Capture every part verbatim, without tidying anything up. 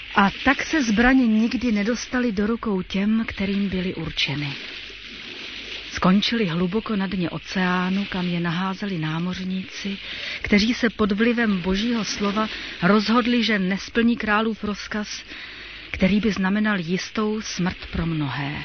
A tak se zbraně nikdy nedostaly do rukou těm, kterým byly určeny. Skončili hluboko na dně oceánu, kam je naházeli námořníci, kteří se pod vlivem božího slova rozhodli, že nesplní králův rozkaz, který by znamenal jistou smrt pro mnohé.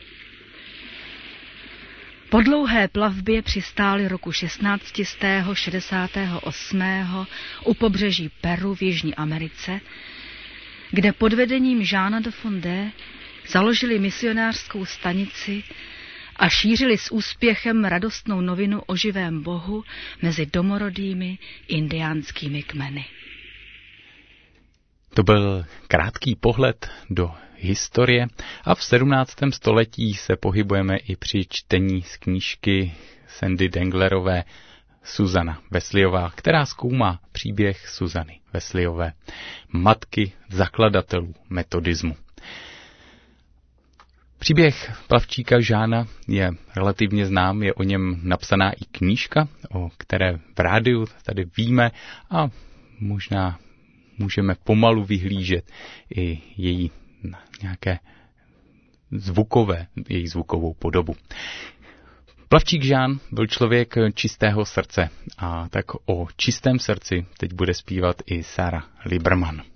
Po dlouhé plavbě přistáli roku šestnáct set šedesát osm u pobřeží Peru v Jižní Americe, kde pod vedením Jeana de Fondé založili misionářskou stanici a šířili s úspěchem radostnou novinu o živém Bohu mezi domorodými indiánskými kmeny. To byl krátký pohled do historie a v sedmnáctém století se pohybujeme i při čtení z knížky Sandy Denglerové Susana Wesleyová, která zkoumá příběh Susany Wesleyové, matky zakladatelů metodismu. Příběh plavčíka Jeana je relativně znám, je o něm napsaná i knížka, o které v rádiu tady víme a možná můžeme pomalu vyhlížet i její nějaké zvukové, její zvukovou podobu. Plavčík Jean byl člověk čistého srdce a tak o čistém srdci teď bude zpívat i Sarah Lieberman.